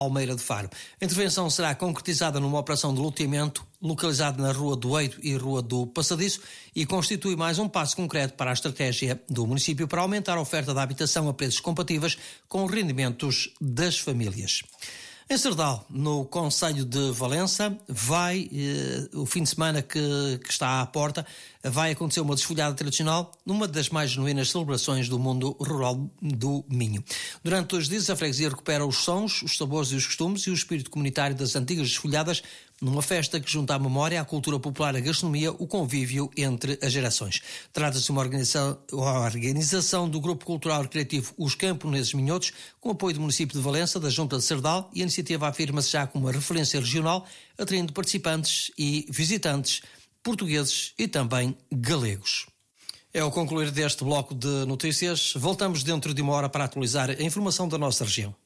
Palmeira de Faro. A intervenção será concretizada numa operação de loteamento localizada na Rua do Eido e Rua do Passadiço e constitui mais um passo concreto para a estratégia do município para aumentar a oferta de habitação a preços compatíveis com os rendimentos das famílias. Em Serdal, no concelho de Valença, o fim de semana que está à porta, vai acontecer uma desfolhada tradicional numa das mais genuínas celebrações do mundo rural do Minho. Durante 2 dias, a freguesia recupera os sons, os sabores e os costumes e o espírito comunitário das antigas desfolhadas numa festa que junta à memória, à cultura popular, a gastronomia, o convívio entre as gerações. Trata-se de uma organização do Grupo Cultural Recreativo Os Camponeses Minhotos, com apoio do município de Valença, da Junta de Serdal, e a iniciativa afirma-se já como uma referência regional, atraindo participantes e visitantes portugueses e também galegos. É o concluir deste bloco de notícias. Voltamos dentro de 1 hora para atualizar a informação da nossa região.